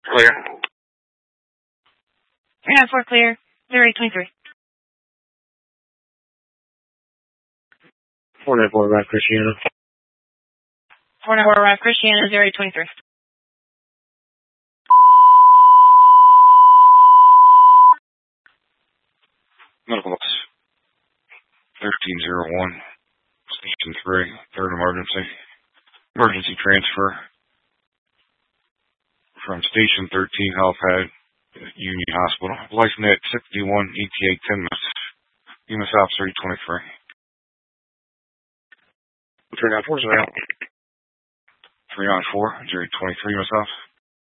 Clear. 394 clear. 0823. 494 Arrive Christiana. 494 Arrive Christiana. 0823. Medical box 1301, Station 3, third emergency. Emergency transfer from Station 13, Helipad, Union Hospital. LifeNet 61, ETA 10 minutes. EMS Ops 323. 394 is out. 394, 023 EMS Ops.